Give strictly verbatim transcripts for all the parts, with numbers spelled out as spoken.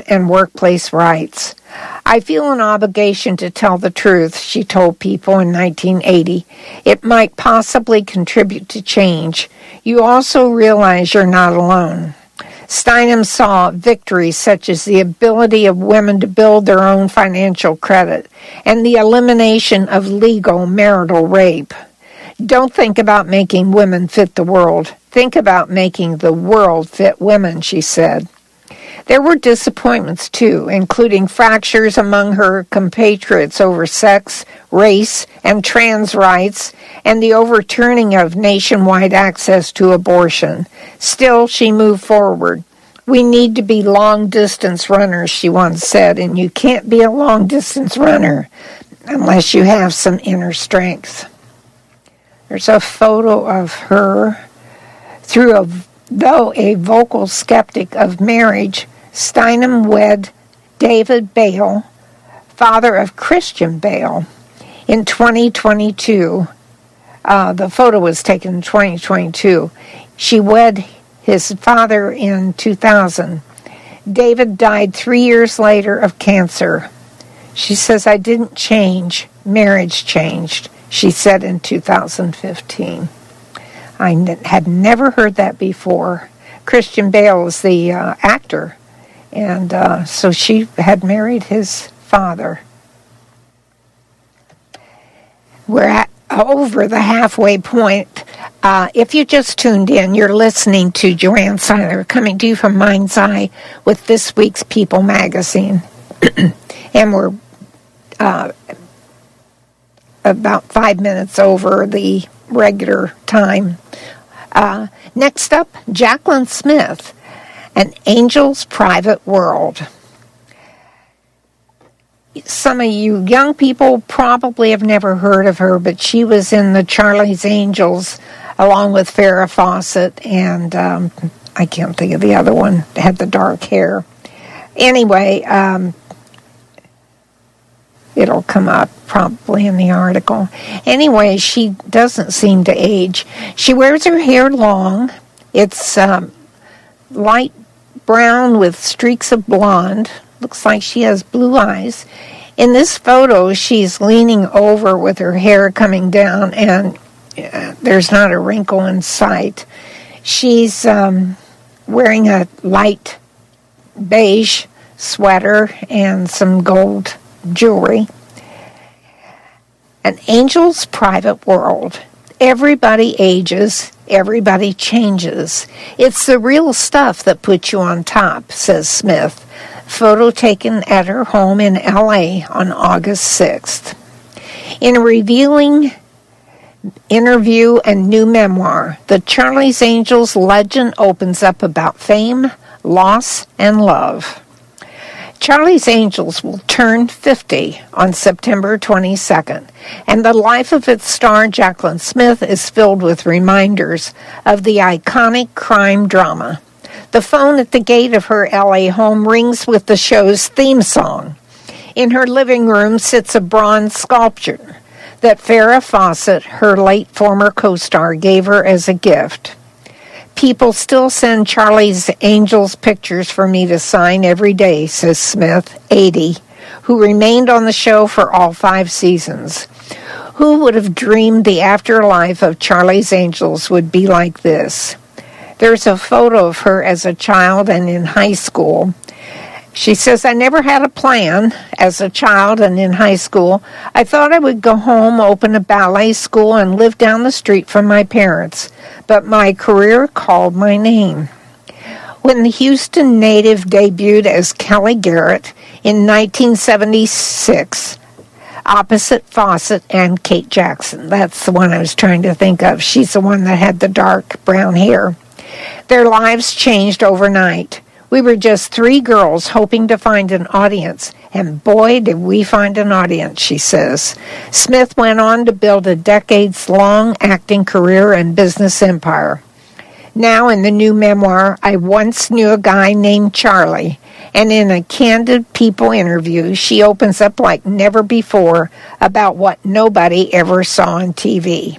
and workplace rights. I feel an obligation to tell the truth, she told People in nineteen eighty. It might possibly contribute to change. You also realize you're not alone. Steinem saw victories such as the ability of women to build their own financial credit and the elimination of legal marital rape. Don't think about making women fit the world. Think about making the world fit women, she said. There were disappointments, too, including fractures among her compatriots over sex, race, and trans rights, and the overturning of nationwide access to abortion. Still, she moved forward. We need to be long-distance runners, she once said, and you can't be a long-distance runner unless you have some inner strength. There's a photo of her. Through a, though a vocal skeptic of marriage, Steinem wed David Bale, father of Christian Bale, in twenty twenty-two. Uh, the photo was taken in twenty twenty-two. She wed his father in two thousand. David died three years later of cancer. She says, I didn't change. Marriage changed, she said in two thousand fifteen. I n- had never heard that before. Christian Bale is the uh, actor. And uh, so she had married his father. We're at over the halfway point. Uh, if you just tuned in, you're listening to Joanne Seiler, coming to you from Mind's Eye with this week's People magazine. And we're uh, about five minutes over the regular time. Uh, next up, Jaclyn Smith, An Angel's Private World. Some of you young people probably have never heard of her, but she was in the Charlie's Angels along with Farrah Fawcett, and um, I can't think of the other one, had the dark hair. Anyway, um, it'll come up probably in the article. Anyway, she doesn't seem to age. She wears her hair long. It's um, light brown with streaks of blonde. Looks like she has blue eyes. In this photo, she's leaning over with her hair coming down, and uh, there's not a wrinkle in sight. She's um, wearing a light beige sweater and some gold jewelry. An Angel's Private World. Everybody ages, everybody changes. It's the real stuff that puts you on top, says Smith. Photo taken at her home in L A on August sixth. In a revealing interview and new memoir, the Charlie's Angels legend opens up about fame, loss, and love. Charlie's Angels will turn fifty on September twenty-second, and the life of its star, Jaclyn Smith, is filled with reminders of the iconic crime drama. The phone at the gate of her L A home rings with the show's theme song. In her living room sits a bronze sculpture that Farrah Fawcett, her late former co-star, gave her as a gift. People still send Charlie's Angels pictures for me to sign every day, says Smith, eighty, who remained on the show for all five seasons. Who would have dreamed the afterlife of Charlie's Angels would be like this? There's a photo of her as a child and in high school. She says, I never had a plan as a child and in high school. I thought I would go home, open a ballet school, and live down the street from my parents. But my career called my name. When the Houston native debuted as Kelly Garrett in nineteen seventy-six, opposite Fawcett and Kate Jackson. That's the one I was trying to think of. She's the one that had the dark brown hair. Their lives changed overnight. We were just three girls hoping to find an audience, and boy, did we find an audience, she says. Smith went on to build a decades-long acting career and business empire. Now, in the new memoir, I once knew a guy named Charlie, and in a candid People interview, she opens up like never before about what nobody ever saw on T V.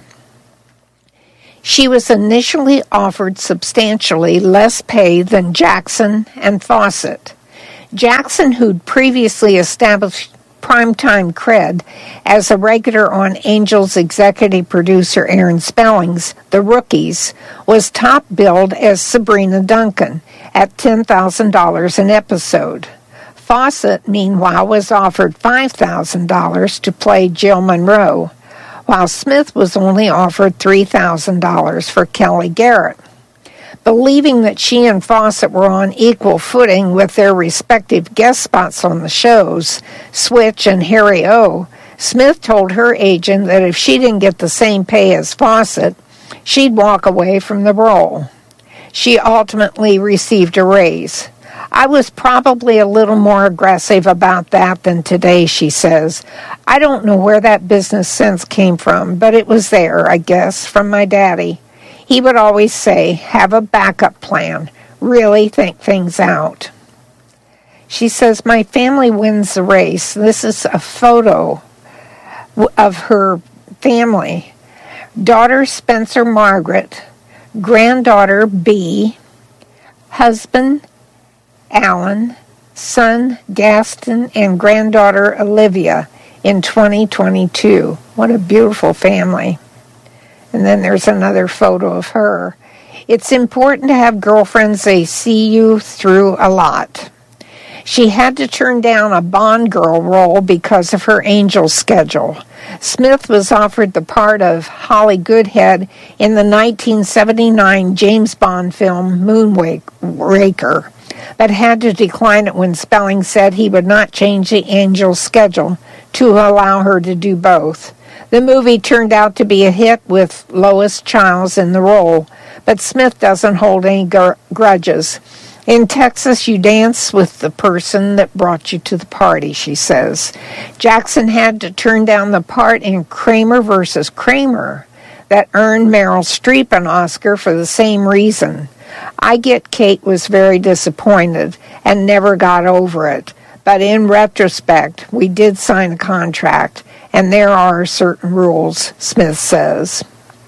She was initially offered substantially less pay than Jackson and Fawcett. Jackson, who'd previously established primetime cred as a regular on Angel's executive producer Aaron Spelling's The Rookies, was top billed as Sabrina Duncan at ten thousand dollars an episode. Fawcett, meanwhile, was offered five thousand dollars to play Jill Monroe, while Smith was only offered three thousand dollars for Kelly Garrett. Believing that she and Fawcett were on equal footing with their respective guest spots on the shows, Switch and Harry O., Smith told her agent that if she didn't get the same pay as Fawcett, she'd walk away from the role. She ultimately received a raise. I was probably a little more aggressive about that than today, she says. I don't know where that business sense came from, but it was there, I guess, from my daddy. He would always say, have a backup plan, really think things out. She says, my family wins the race. This is a photo of her family. Daughter Spencer Margaret, granddaughter Bea, husband Alan, son Gaston, and granddaughter Olivia in twenty twenty-two. What a beautiful family. And then there's another photo of her. It's important to have girlfriends they see you through a lot. She had to turn down a Bond girl role because of her Angel schedule. Smith was offered the part of Holly Goodhead in the nineteen seventy-nine James Bond film Moonraker, but had to decline it when Spelling said he would not change the Angel schedule to allow her to do both. The movie turned out to be a hit with Lois Chiles in the role, but Smith doesn't hold any gr- grudges. In Texas, you dance with the person that brought you to the party, she says. Jackson had to turn down the part in Kramer versus Kramer that earned Meryl Streep an Oscar for the same reason. I get Kate was very disappointed and never got over it, but in retrospect, we did sign a contract, and there are certain rules, Smith says.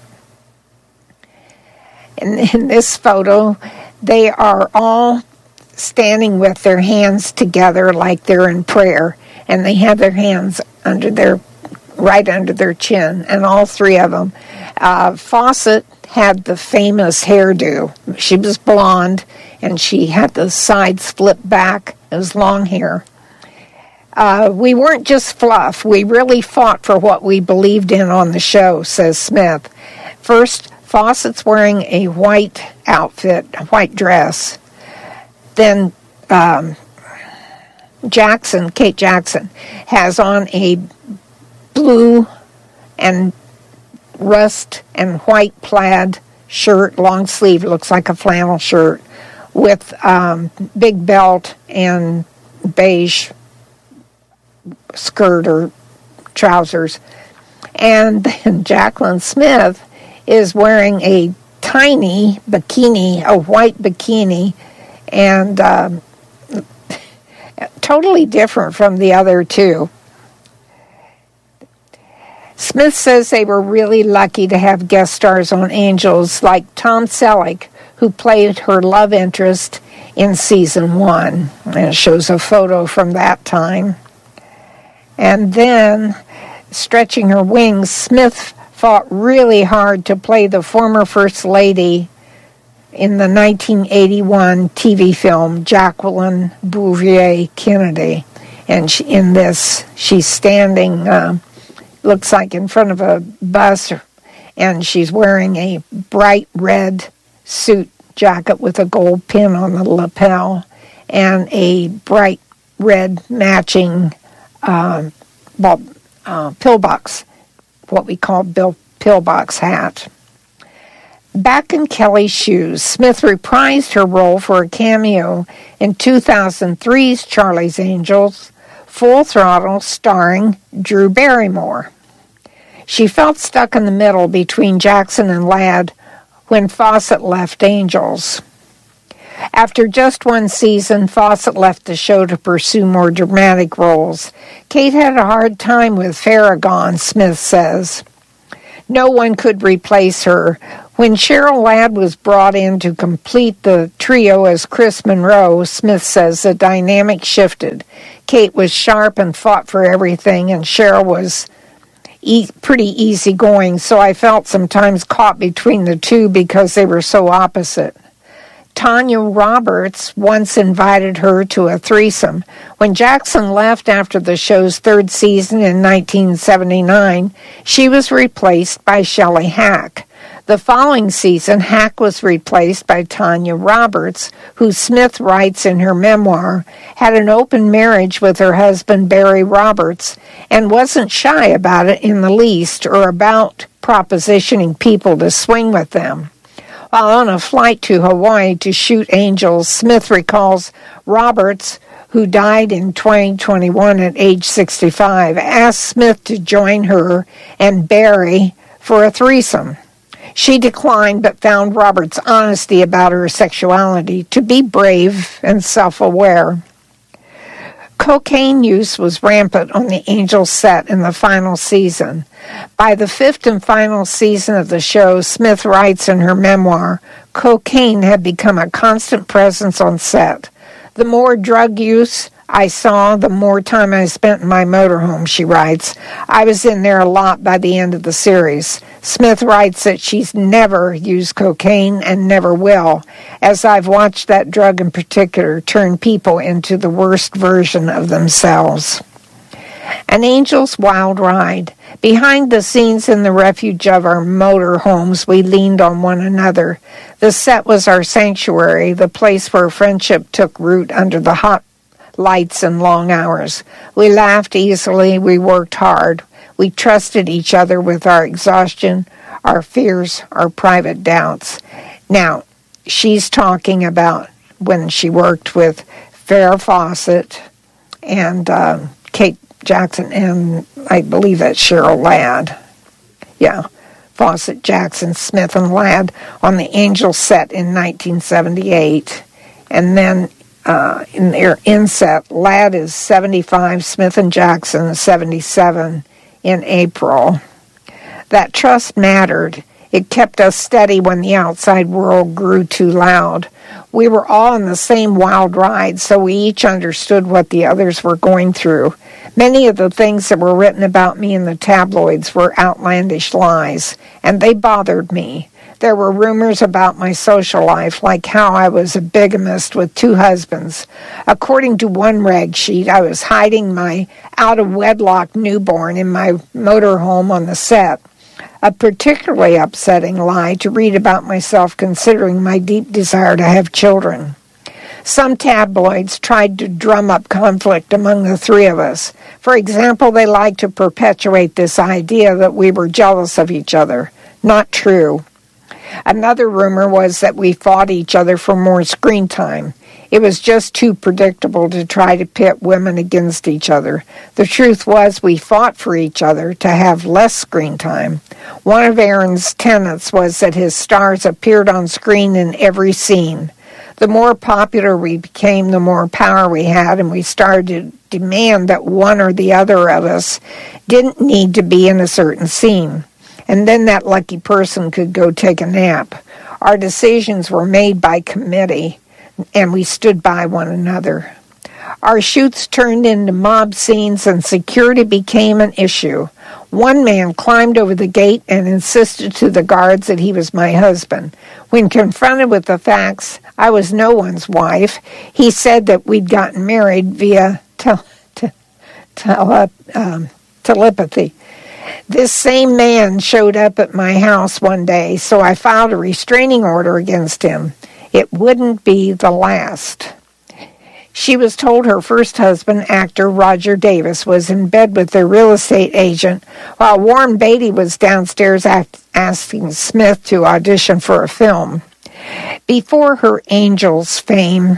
In, in this photo, they are all standing with their hands together like they're in prayer, and they have their hands under their, right under their chin, and all three of them. Uh, Fawcett had the famous hairdo. She was blonde, and she had the sides flipped back. It was long hair. Uh, we weren't just fluff. We really fought for what we believed in on the show, says Smith. First, Fawcett's wearing a white outfit, a white dress. Then um, Jackson, Kate Jackson, has on a blue and rust and white plaid shirt, long sleeve, looks like a flannel shirt, with um, big belt and beige skirt or trousers. And then Jacqueline Smith is wearing a tiny bikini, a white bikini, and um, totally different from the other two. Smith says they were really lucky to have guest stars on Angels like Tom Selleck, who played her love interest in season one. And it shows a photo from that time. And then, stretching her wings, Smith fought really hard to play the former First Lady in the nineteen eighty-one T V film Jacqueline Bouvier Kennedy. And she, in this, she's standing, uh, looks like in front of a bus, and she's wearing a bright red suit jacket with a gold pin on the lapel and a bright red matching uh, well, uh, pillbox, what we call bill, pillbox hat. Back in Kelly's shoes, Smith reprised her role for a cameo in two thousand three's Charlie's Angels, Full Throttle, starring Drew Barrymore. She felt stuck in the middle between Jackson and Ladd when Fawcett left Angels. After just one season, Fawcett left the show to pursue more dramatic roles. Kate had a hard time with Farragon, Smith says. No one could replace her When Cheryl Ladd was brought in to complete the trio as Chris Monroe, Smith says the dynamic shifted. Kate was sharp and fought for everything, and Cheryl was e- pretty easygoing, so I felt sometimes caught between the two because they were so opposite. Tanya Roberts once invited her to a threesome. When Jackson left after the show's third season in nineteen seventy-nine, she was replaced by Shelley Hack. The following season, Hack was replaced by Tanya Roberts, who Smith writes in her memoir, had an open marriage with her husband Barry Roberts and wasn't shy about it in the least or about propositioning people to swing with them. While on a flight to Hawaii to shoot Angels, Smith recalls Roberts, who died in twenty twenty-one at age sixty-five, asked Smith to join her and Barry for a threesome. She declined but found Roberts' honesty about her sexuality to be brave and self-aware. Cocaine use was rampant on the Angels set in the final season. By the fifth and final season of the show, Smith writes in her memoir, cocaine had become a constant presence on set. The more drug use I saw, the more time I spent in my motorhome, she writes. I was in there a lot by the end of the series. Smith writes that she's never used cocaine and never will, as I've watched that drug in particular turn people into the worst version of themselves. An Angel's wild ride. Behind the scenes in the refuge of our motorhomes, we leaned on one another. The set was our sanctuary, the place where friendship took root under the hot lights and long hours. We laughed easily, we worked hard. We trusted each other with our exhaustion, our fears, our private doubts. Now, she's talking about when she worked with Farrah Fawcett and uh, Kate Jackson, and I believe that's Cheryl Ladd. Yeah, Fawcett, Jackson, Smith, and Ladd on the Angel set in nineteen seventy-eight. And then uh, in their inset, Ladd is seventy-five, Smith and Jackson is seventy-seven in April. That trust mattered. It kept us steady when the outside world grew too loud. We were all in the same wild ride, so we each understood what the others were going through. Many of the things that were written about me in the tabloids were outlandish lies, and they bothered me. There were rumors about my social life, like how I was a bigamist with two husbands. According to one rag sheet, I was hiding my out-of-wedlock newborn in my motorhome on the set. A particularly upsetting lie to read about myself, considering my deep desire to have children. Some tabloids tried to drum up conflict among the three of us. For example, they liked to perpetuate this idea that we were jealous of each other. Not true. Another rumor was that we fought each other for more screen time. It was just too predictable to try to pit women against each other. The truth was we fought for each other to have less screen time. One of Aaron's tenets was that his stars appeared on screen in every scene. The more popular we became, the more power we had, and we started to demand that one or the other of us didn't need to be in a certain scene. And then that lucky person could go take a nap. Our decisions were made by committee, and we stood by one another. Our shoots turned into mob scenes, and security became an issue. One man climbed over the gate and insisted to the guards that he was my husband. When confronted with the facts, I was no one's wife. He said that we'd gotten married via tel- te- tele- um, telepathy. This same man showed up at my house one day, so I filed a restraining order against him. It wouldn't be the last. She was told her first husband, actor Roger Davis, was in bed with their real estate agent, while Warren Beatty was downstairs act- asking Smith to audition for a film. Before her Angels fame,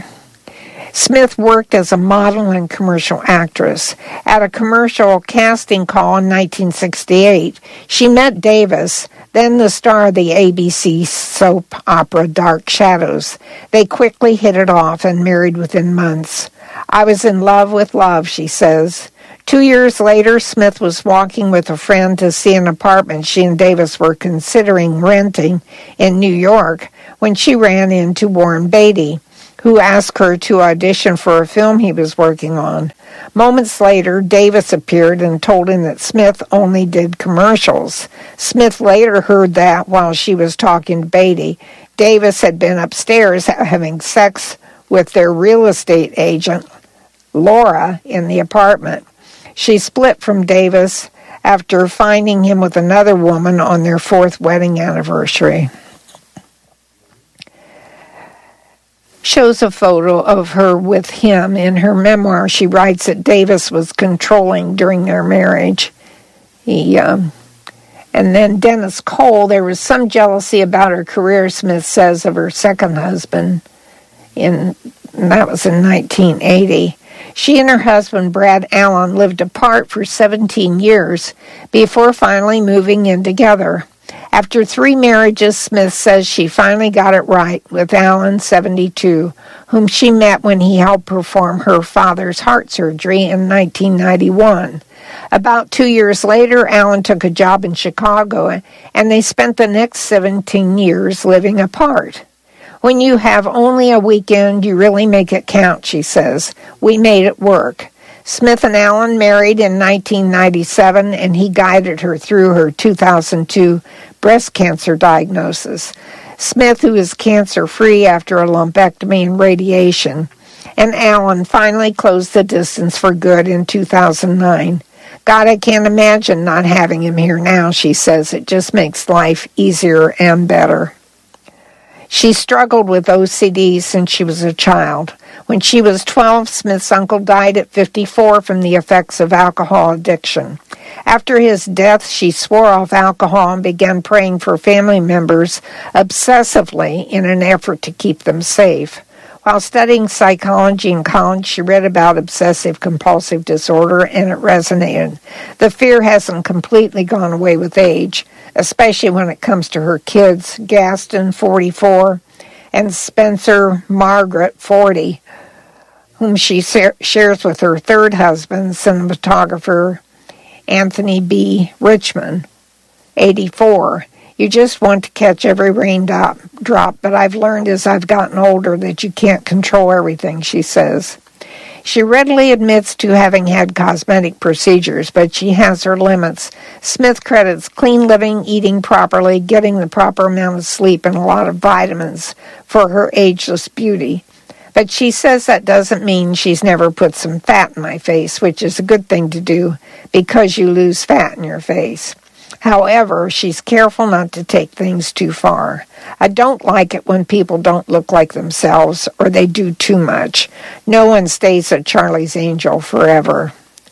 Smith worked as a model and commercial actress. At a commercial casting call in nineteen sixty-eight, she met Davis, then the star of the A B C soap opera Dark Shadows. They quickly hit it off and married within months. I was in love with love, she says. Two years later, Smith was walking with a friend to see an apartment she and Davis were considering renting in New York when she ran into Warren Beatty, who asked her to audition for a film he was working on. Moments later, Davis appeared and told him that Smith only did commercials. Smith later heard that while she was talking to Beatty, Davis had been upstairs having sex with their real estate agent, Laura, in the apartment. She split from Davis after finding him with another woman on their fourth wedding anniversary. Shows a photo of her with him. In her memoir, she writes that Davis was controlling during their marriage. He, um, and then Dennis Cole, there was some jealousy about her career, Smith says, of her second husband. In that was in nineteen eighty. She and her husband, Brad Allen, lived apart for seventeen years before finally moving in together. After three marriages, Smith says she finally got it right with Allen, seventy-two, whom she met when he helped perform her father's heart surgery in nineteen ninety-one. About two years later, Allen took a job in Chicago, and they spent the next seventeen years living apart. When you have only a weekend, you really make it count, she says. We made it work. Smith and Allen married in nineteen ninety-seven, and he guided her through her two thousand two breast cancer diagnosis. Smith, who is cancer-free after a lumpectomy and radiation, and Allen finally closed the distance for good in two thousand nine. God, I can't imagine not having him here now, she says. It just makes life easier and better. She struggled with O C D since she was a child. When she was twelve, Smith's uncle died at fifty-four from the effects of alcohol addiction. After his death, she swore off alcohol and began praying for family members obsessively in an effort to keep them safe. While studying psychology in college, she read about obsessive-compulsive disorder, and it resonated. The fear hasn't completely gone away with age, especially when it comes to her kids, Gaston, forty-four, and Spencer Margaret, forty, whom she shares with her third husband, cinematographer Anthony B. Richmond, eighty-four. You just want to catch every raindrop, drop, but I've learned as I've gotten older that you can't control everything, she says. She readily admits to having had cosmetic procedures, but she has her limits. Smith credits clean living, eating properly, getting the proper amount of sleep, and a lot of vitamins for her ageless beauty. But she says that doesn't mean she's never put some fat in my face, which is a good thing to do because you lose fat in your face. However, she's careful not to take things too far. I don't like it when people don't look like themselves or they do too much. No one stays a Charlie's Angel forever.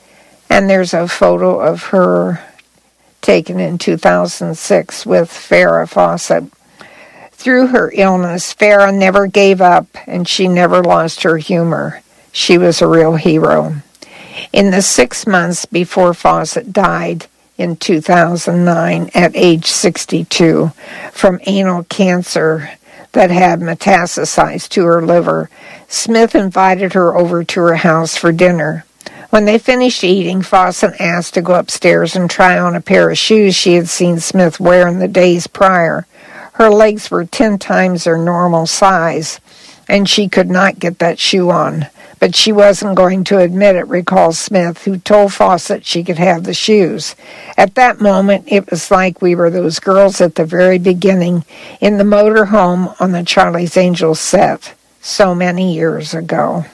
And there's a photo of her taken in two thousand six with Farrah Fawcett. Through her illness, Farrah never gave up and she never lost her humor. She was a real hero. In the six months before Fawcett died, in two thousand nine at age sixty-two from anal cancer that had metastasized to her liver, Smith invited her over to her house for dinner. When they finished eating, Fawcett asked to go upstairs and try on a pair of shoes she had seen Smith wear in the days prior. Her legs were ten times her normal size, and she could not get that shoe on. But she wasn't going to admit it, recalls Smith, who told Fawcett she could have the shoes. At that moment, it was like we were those girls at the very beginning in the motor home on the Charlie's Angels set so many years ago.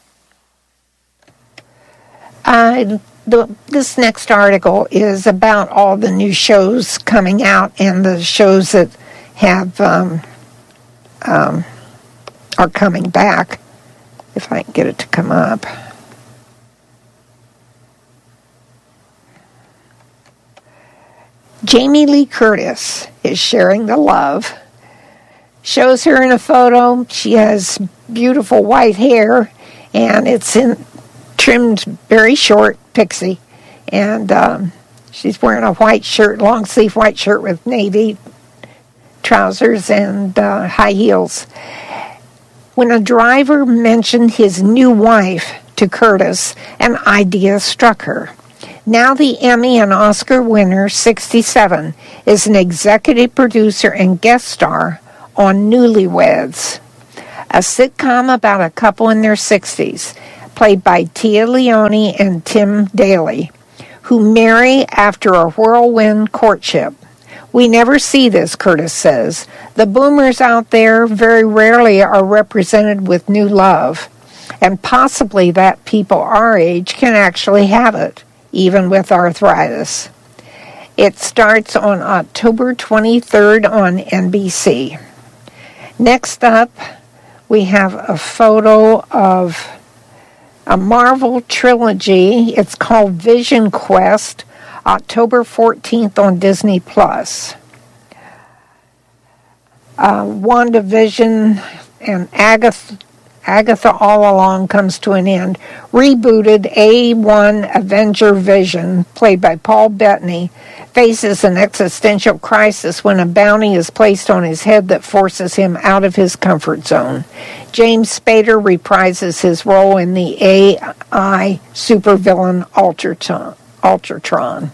Uh, the, this next article is about all the new shows coming out and the shows that have um, um, are coming back. If I can get it to come up. Jamie Lee Curtis is sharing the love. Shows her in a photo. She has beautiful white hair, and it's in trimmed very short pixie. And um, she's wearing a white shirt, long sleeve white shirt with navy trousers and uh, high heels. When a driver mentioned his new wife to Curtis, an idea struck her. Now the Emmy and Oscar winner, sixty-seven, is an executive producer and guest star on Newlyweds, a sitcom about a couple in their sixties, played by Tia Leone and Tim Daly, who marry after a whirlwind courtship. We never see this, Curtis says. The boomers out there very rarely are represented with new love, and possibly that people our age can actually have it, even with arthritis. It starts on October twenty-third on N B C. Next up, we have a photo of a Marvel trilogy. It's called Vision Quest, October fourteenth on Disney Plus. Uh, WandaVision and Agatha, Agatha All Along comes to an end. Rebooted A one Avenger Vision, played by Paul Bettany, faces an existential crisis when a bounty is placed on his head that forces him out of his comfort zone. James Spader reprises his role in the A I supervillain Ultratron. Ultratron.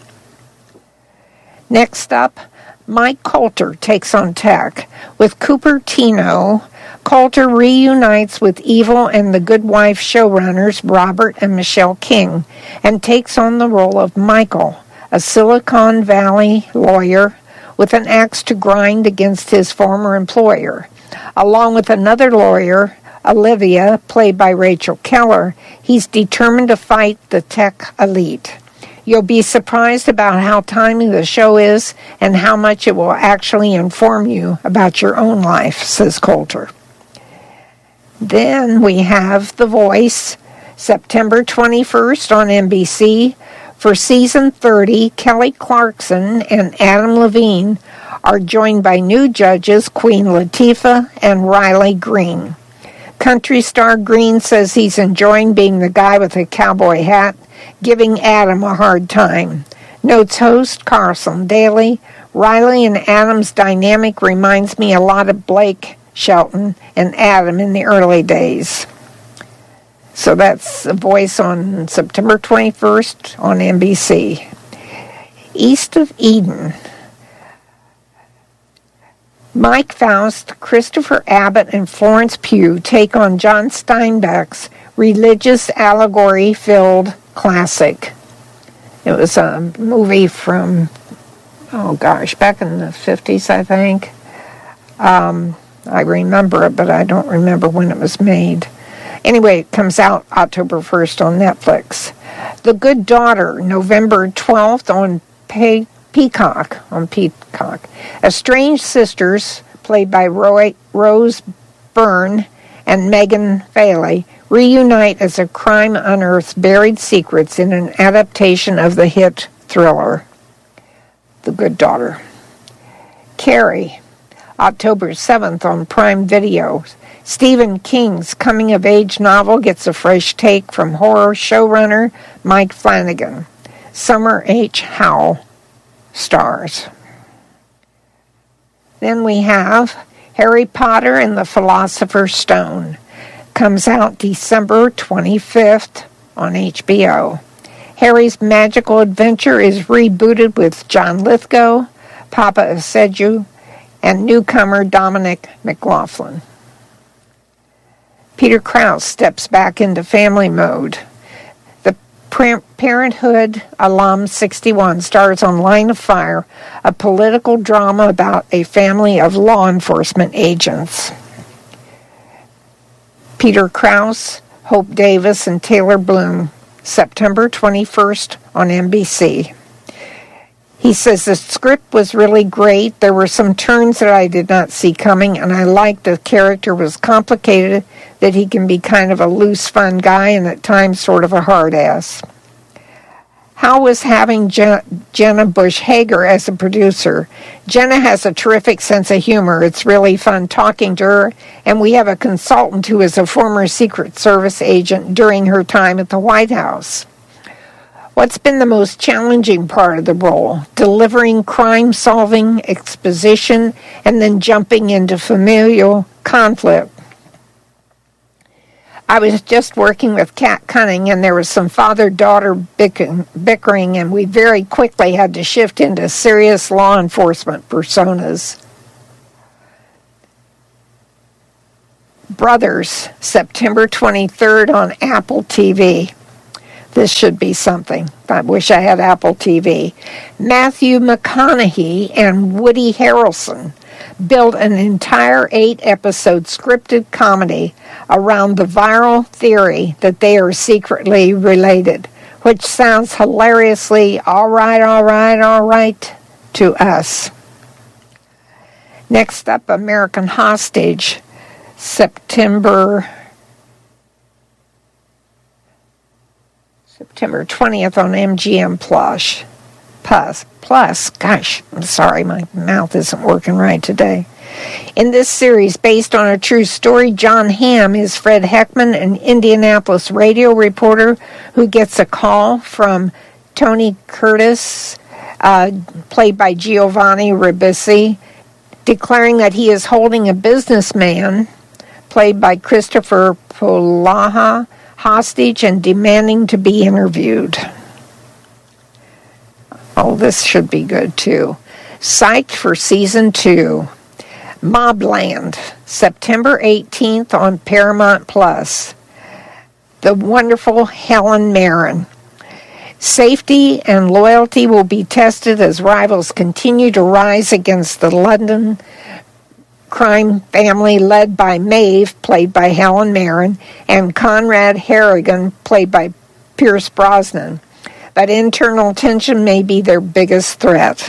Next up, Mike Colter takes on tech. With Cupertino, Colter reunites with Evil and the Good Wife showrunners Robert and Michelle King and takes on the role of Michael, a Silicon Valley lawyer with an axe to grind against his former employer. Along with another lawyer, Olivia, played by Rachel Keller, he's determined to fight the tech elite. You'll be surprised about how timely the show is and how much it will actually inform you about your own life, says Colter. Then we have The Voice, September twenty-first on N B C. For season thirty, Kelly Clarkson and Adam Levine are joined by new judges Queen Latifah and Riley Green. Country star Green says he's enjoying being the guy with a cowboy hat, giving Adam a hard time. Notes host Carson Daly, Riley and Adam's dynamic reminds me a lot of Blake Shelton and Adam in the early days. So that's The Voice on September twenty-first on N B C. East of Eden. Mike Faust, Christopher Abbott, and Florence Pugh take on John Steinbeck's religious allegory-filled classic. It was a movie from, oh gosh, back in the fifties, I think. Um, I remember it, but I don't remember when it was made. Anyway, it comes out October first on Netflix. The Good Daughter, November twelfth on Pe- Peacock. On Peacock. Estranged sisters, played by Roy, Rose Byrne and Megan Fairley, reunite as a crime unearths buried secrets in an adaptation of the hit thriller, The Good Daughter. Carrie, October seventh on Prime Video. Stephen King's coming-of-age novel gets a fresh take from horror showrunner Mike Flanagan. Summer H. Howell stars. Then we have Harry Potter and the Philosopher's Stone. Comes out December twenty-fifth on H B O. Harry's magical adventure is rebooted with John Lithgow, Papa Assedu, and newcomer Dominic McLaughlin. Peter Krause steps back into family mode. The Parenthood alum sixty-one stars on Line of Fire, a political drama about a family of law enforcement agents. Peter Krause, Hope Davis, and Taylor Bloom, September twenty-first on N B C. He says the script was really great. There were some turns that I did not see coming, and I liked the character was complicated, that he can be kind of a loose, fun guy and at times sort of a hard ass. How was having Jen- Jenna Bush Hager as a producer? Jenna has a terrific sense of humor. It's really fun talking to her, and we have a consultant who is a former Secret Service agent during her time at the White House. What's been the most challenging part of the role? Delivering crime-solving exposition and then jumping into familial conflict. I was just working with Kat Cunning, and there was some father-daughter bickering, and we very quickly had to shift into serious law enforcement personas. Brothers, September twenty-third on Apple T V. This should be something. I wish I had Apple T V. Matthew McConaughey and Woody Harrelson built an entire eight-episode scripted comedy around the viral theory that they are secretly related, which sounds hilariously all right, all right, all right to us. Next up, American Hostage, September September twentieth on M G M Plus. Plus, plus, gosh, I'm sorry, my mouth isn't working right today. In this series, based on a true story, John Hamm is Fred Heckman, an Indianapolis radio reporter who gets a call from Tony Curtis, uh, played by Giovanni Ribisi, declaring that he is holding a businessman, played by Christopher Polaha, hostage and demanding to be interviewed. Oh, this should be good, too. Psyched for Season two. Mobland, September eighteenth on Paramount Plus. The wonderful Helen Mirren. Safety and loyalty will be tested as rivals continue to rise against the London crime family led by Maeve, played by Helen Mirren, and Conrad Harrigan, played by Pierce Brosnan. But internal tension may be their biggest threat.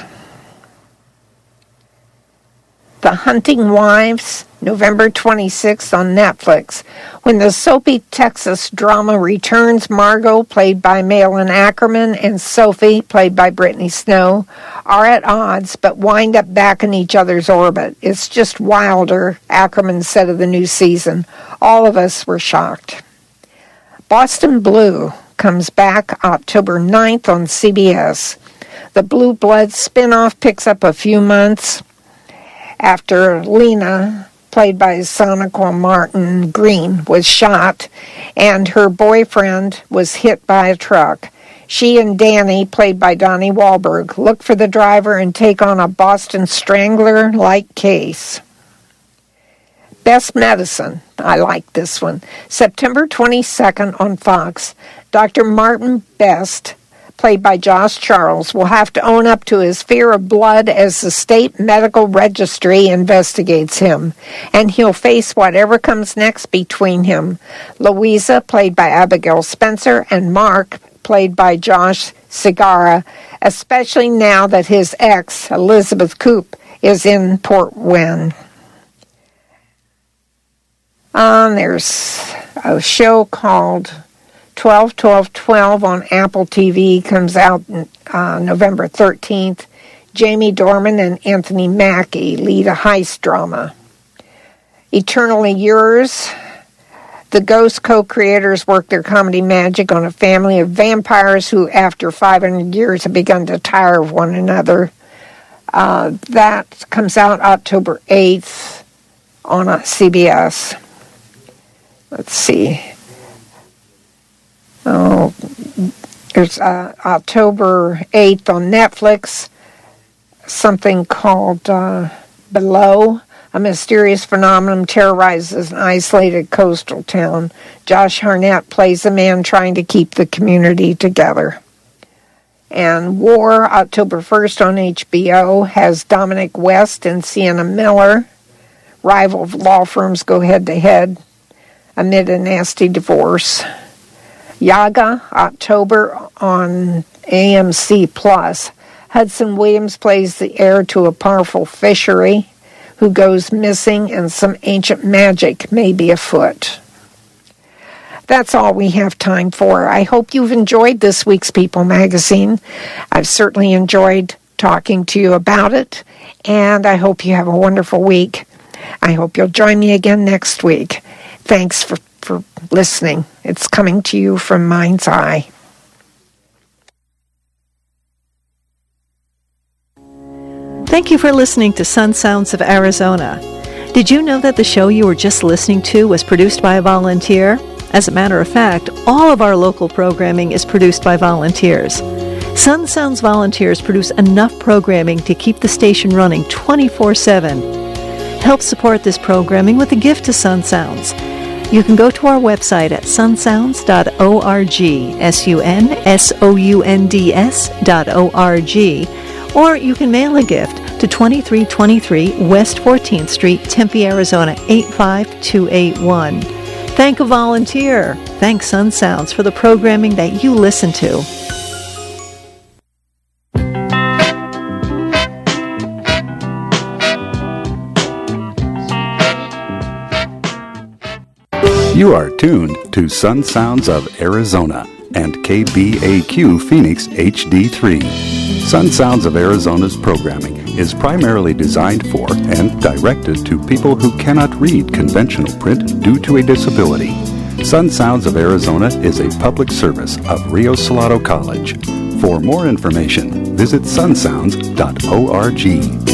The Hunting Wives, November twenty-sixth on Netflix. When the soapy Texas drama returns, Margot, played by Malin Ackerman, and Sophie, played by Brittany Snow, are at odds but wind up back in each other's orbit. It's just wilder, Ackerman said of the new season. All of us were shocked. Boston Blue comes back October ninth on C B S. The Blue Bloods spinoff picks up a few months after Lena, played by Sonequa Martin Green, was shot, and her boyfriend was hit by a truck. She and Danny, played by Donnie Wahlberg, look for the driver and take on a Boston Strangler-like case. Best Medicine. I like this one. September twenty-second on Fox. Doctor Martin Best, played by Josh Charles, will have to own up to his fear of blood as the state medical registry investigates him, and he'll face whatever comes next between him. Louisa, played by Abigail Spencer, and Mark, played by Josh Segarra, especially now that his ex, Elizabeth Coop, is in Port Wynne. Um, there's a show called twelve twelve twelve on Apple T V, comes out uh, November thirteenth. Jamie Dornan and Anthony Mackie lead a heist drama. Eternally Yours. The Ghost co-creators work their comedy magic on a family of vampires who, after five hundred years, have begun to tire of one another. Uh, that comes out October eighth on uh, C B S. Let's see. Oh, there's uh, October eighth on Netflix, something called uh, Below. A mysterious phenomenon terrorizes an isolated coastal town. Josh Hartnett plays a man trying to keep the community together. And War, October first on H B O, has Dominic West and Sienna Miller. Rival law firms go head-to-head amid a nasty divorce. Yaga, October on A M C Plus. Hudson Williams plays the heir to a powerful fishery who goes missing, and some ancient magic may be afoot. That's all we have time for. I hope you've enjoyed this week's People magazine. I've certainly enjoyed talking to you about it, and I hope you have a wonderful week. I hope you'll join me again next week. Thanks for, for listening. It's coming to you from Mind's Eye. Thank you for listening to Sun Sounds of Arizona. Did you know that the show you were just listening to was produced by a volunteer? As a matter of fact, all of our local programming is produced by volunteers. Sun Sounds volunteers produce enough programming to keep the station running twenty-four seven. Help support this programming with a gift to Sun Sounds. You can go to our website at sun sounds dot org, S U N S O U N D S dot O R G, or you can mail a gift to twenty-three twenty-three West fourteenth Street, Tempe, Arizona, eight five two eight one. Thank a volunteer. Thank Sun Sounds for the programming that you listen to. You are tuned to Sun Sounds of Arizona and K B A Q Phoenix H D three. Sun Sounds of Arizona's programming is primarily designed for and directed to people who cannot read conventional print due to a disability. Sun Sounds of Arizona is a public service of Rio Salado College. For more information, visit sun sounds dot org.